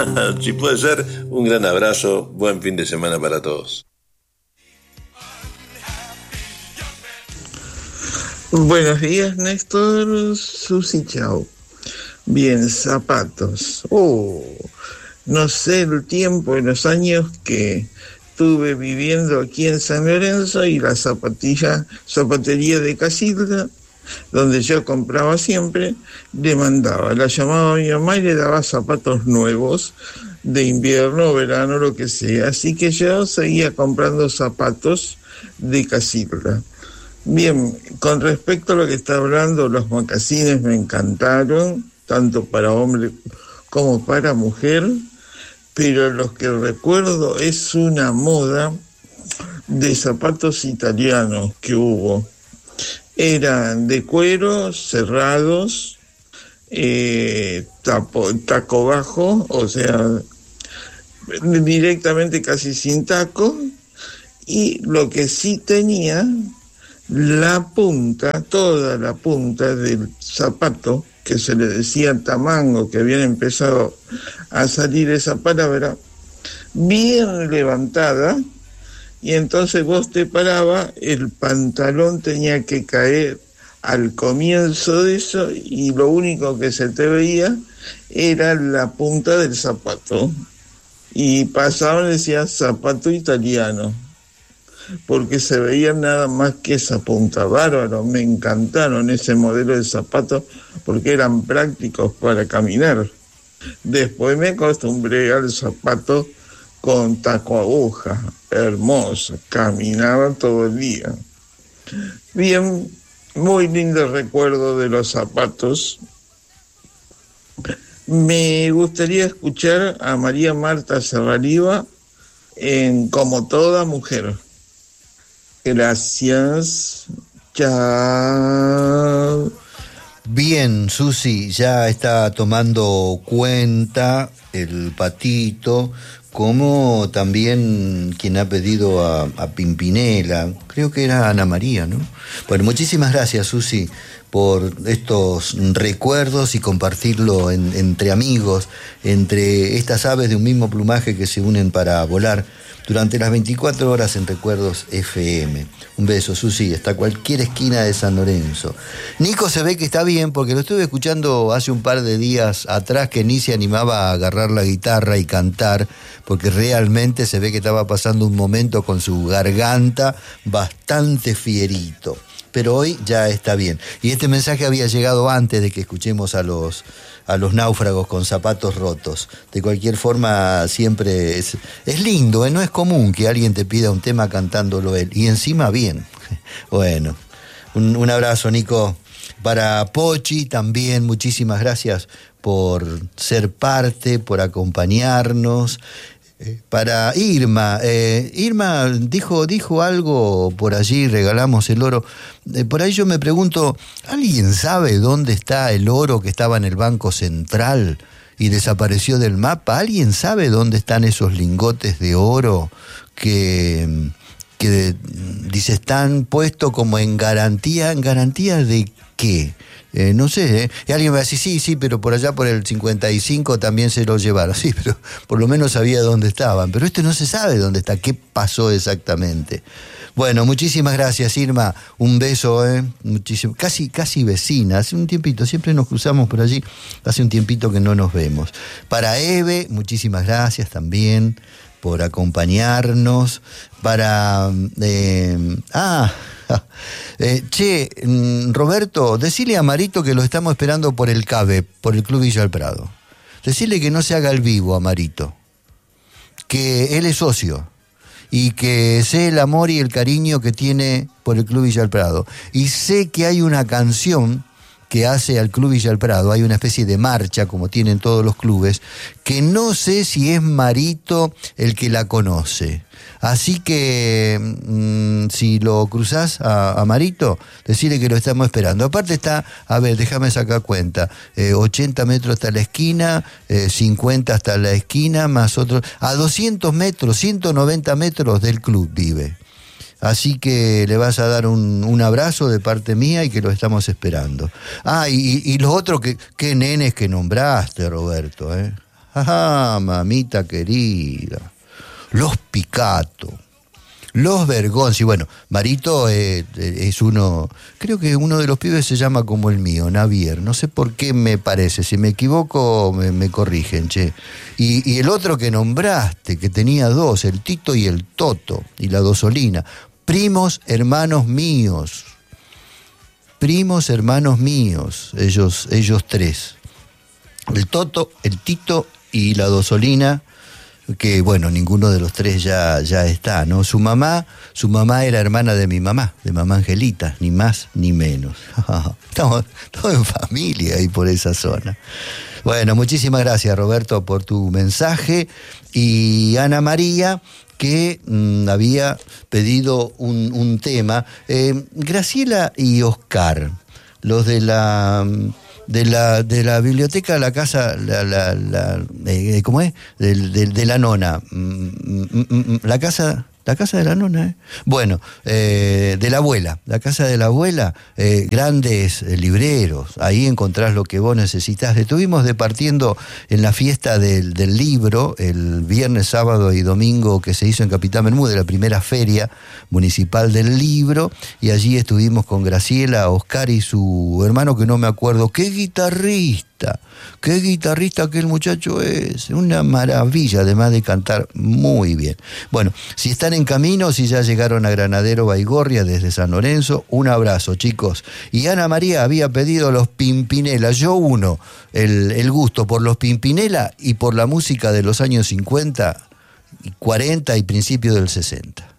Si puede ser, un gran abrazo, buen fin de semana para todos. Buenos días, Néstor. Susi, chao. Bien, zapatos. No sé el tiempo y los años que estuve viviendo aquí en San Lorenzo y la zapatería de Casilda, donde yo compraba siempre, la llamaba a mi mamá y le daba zapatos nuevos de invierno, verano, lo que sea. Así que yo seguía comprando zapatos de Casilda. Bien, con respecto a lo que está hablando, los mocasines me encantaron, tanto para hombre como para mujer, pero lo que recuerdo es una moda de zapatos italianos que hubo. Eran de cuero, cerrados, taco bajo, o sea, directamente casi sin taco, y lo que sí tenía, la punta, toda la punta del zapato, que se le decía tamango, que habían empezado a salir esa palabra, bien levantada, y entonces vos te parabas, el pantalón tenía que caer al comienzo de eso, y lo único que se te veía era la punta del zapato. Y pasaban y decía zapato italiano, porque se veía nada más que esa punta. Bárbaro, me encantaron ese modelo de zapatos porque eran prácticos para caminar. Después me acostumbré al zapato con taco aguja, hermoso, caminaba todo el día. Bien, muy lindo recuerdo de los zapatos. Me gustaría escuchar a María Marta Serraliva en Como toda mujer. Gracias. Chao. Bien, Susi, ya está tomando cuenta el Patito, como también quien ha pedido a Pimpinela, creo que era Ana María, ¿no? Bueno, muchísimas gracias, Susi, por estos recuerdos y compartirlo entre amigos, entre estas aves de un mismo plumaje que se unen para volar durante las 24 horas en Recuerdos FM. Un beso, Susi, hasta cualquier esquina de San Lorenzo. Nico se ve que está bien, porque lo estuve escuchando hace un par de días atrás, que ni se animaba a agarrar la guitarra y cantar, porque realmente se ve que estaba pasando un momento con su garganta bastante fierito. Pero hoy ya está bien. Y este mensaje había llegado antes de que escuchemos a los náufragos con zapatos rotos. De cualquier forma, siempre es lindo, ¿eh? No es común que alguien te pida un tema cantándolo él. Y encima bien. Bueno, un abrazo, Nico. Para Pochi también, muchísimas gracias por ser parte, por acompañarnos. Para Irma, Irma dijo algo por allí, regalamos el oro. Por ahí yo me pregunto, ¿alguien sabe dónde está el oro que estaba en el Banco Central y desapareció del mapa? ¿Alguien sabe dónde están esos lingotes de oro que dice están puestos como en garantía? ¿En garantía de qué? No sé, y alguien va a decir, sí, pero por allá por el 55 también se lo llevaron. Sí, pero por lo menos sabía dónde estaban. Pero no se sabe dónde está, qué pasó exactamente. Bueno, muchísimas gracias, Irma. Un beso, muchísimo. Casi vecina. Hace un tiempito, siempre nos cruzamos por allí. Hace un tiempito que no nos vemos. Para Eve, muchísimas gracias también por acompañarnos. Para... Roberto, decile a Marito que lo estamos esperando por el CABE, por el Club Villa del Prado. Decile que no se haga el vivo a Marito, que él es socio y que sé el amor y el cariño que tiene por el Club Villa del Prado. Y sé que hay una canción que hace al Club Villa del Prado, hay una especie de marcha, como tienen todos los clubes, que no sé si es Marito el que la conoce. Así que si lo cruzás a Marito, decirle que lo estamos esperando. Aparte está, a ver, déjame sacar cuenta, 80 metros hasta la esquina, 50 hasta la esquina, más otros, a 200 metros, 190 metros del club vive. Así que le vas a dar un abrazo de parte mía y que lo estamos esperando. Y los otros, qué nenes que nombraste, Roberto, Ajá, mamita querida. Los Picato. Los Bergonzi. Bueno, Marito es uno, creo que uno de los pibes se llama como el mío, Navier. No sé por qué me parece. Si me equivoco, me corrigen, che. Y el otro que nombraste, que tenía dos, el Tito y el Toto, y la Dosolina. Primos hermanos míos. Primos hermanos míos, ellos tres. El Toto, el Tito y la Dosolina, que bueno, ninguno de los tres ya está, ¿no? Su mamá era hermana de mi mamá, de mamá Angelita, ni más ni menos. Estamos todos en familia ahí por esa zona. Bueno, muchísimas gracias, Roberto, por tu mensaje. Y Ana María, que había pedido un tema. Graciela y Oscar, los de la biblioteca, la casa, ¿cómo es? De la nona. La casa de la nona, Bueno, de la abuela, la casa de la abuela, grandes libreros, ahí encontrás lo que vos necesitas. Estuvimos departiendo en la fiesta del libro, el viernes, sábado y domingo que se hizo en Capitán Bermúdez, la primera feria municipal del libro, y allí estuvimos con Graciela, Oscar y su hermano, que no me acuerdo, qué guitarrista aquel muchacho es, una maravilla, además de cantar muy bien. Bueno, si están en camino, si ya llegaron a Granadero Baigorria desde San Lorenzo, un abrazo, chicos. Y Ana María había pedido los Pimpinela, yo uno, el gusto por los Pimpinela y por la música de los años 50, 40 y principios del 60.